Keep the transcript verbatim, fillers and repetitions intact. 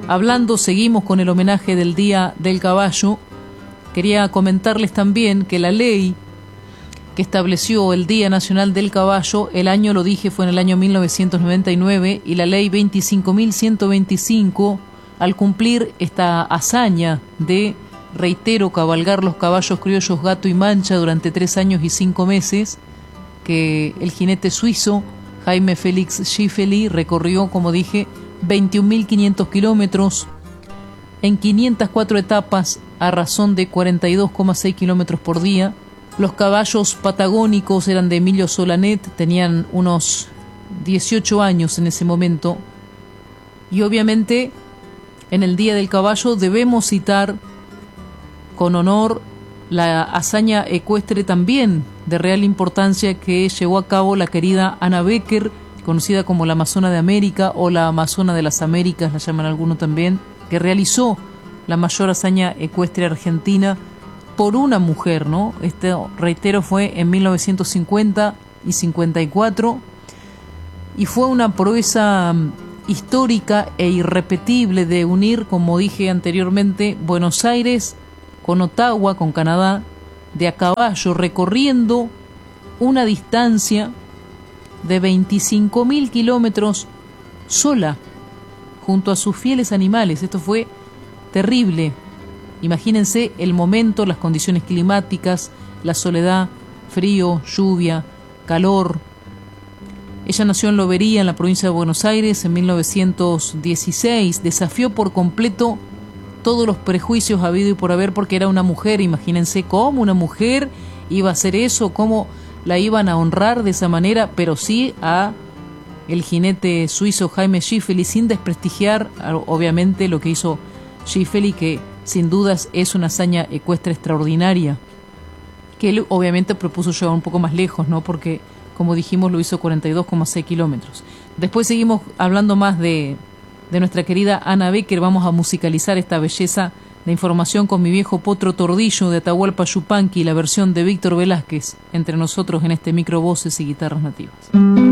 hablando, seguimos con el homenaje del Día del Caballo. Quería comentarles también que la ley que estableció el Día Nacional del Caballo, el año, lo dije, fue en el año mil novecientos noventa y nueve, y la ley veinticinco mil ciento veinticinco, al cumplir esta hazaña de, reitero, cabalgar los caballos criollos Gato y Mancha durante tres años y cinco meses, que el jinete suizo Jaime Félix Schifeli recorrió, como dije, veintiún mil quinientos kilómetros en quinientas cuatro etapas a razón de cuarenta y dos coma seis kilómetros por día. Los caballos patagónicos eran de Emilio Solanet, tenían unos dieciocho años en ese momento. Y obviamente en el Día del Caballo debemos citar con honor la hazaña ecuestre también de real importancia que llevó a cabo la querida Anna Becker, conocida como la Amazona de América o la Amazona de las Américas, la llaman algunos también, que realizó la mayor hazaña ecuestre argentina por una mujer, ¿no? Este, reitero, fue en mil novecientos cincuenta y cincuenta y cuatro, y fue una proeza histórica e irrepetible de unir, como dije anteriormente, Buenos Aires con Ottawa, con Canadá, de a caballo, recorriendo una distancia de veinticinco mil kilómetros sola, junto a sus fieles animales. Esto fue terrible. Imagínense el momento, las condiciones climáticas, la soledad, frío, lluvia, calor. Ella nació en Lobería, en la provincia de Buenos Aires, en mil novecientos dieciséis. Desafió por completo todos los prejuicios habido y por haber, porque era una mujer. Imagínense cómo una mujer iba a hacer eso, cómo la iban a honrar de esa manera, pero sí a el jinete suizo Jaime Schifeli, sin desprestigiar obviamente lo que hizo Schifeli, que sin dudas es una hazaña ecuestre extraordinaria, que él obviamente propuso llevar un poco más lejos, ¿no? Porque, como dijimos, lo hizo cuarenta y dos coma seis kilómetros. Después seguimos hablando más de, de nuestra querida Anna Becker. Vamos a musicalizar esta belleza de información con Mi Viejo Potro Tordillo de Atahualpa Yupanqui, la versión de Víctor Velázquez, entre nosotros en este micro Voces y Guitarras Nativas.